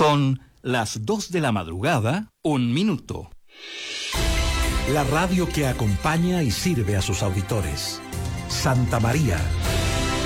Son las 2 de la madrugada, 1 minuto. La radio que acompaña y sirve a sus auditores. Santa María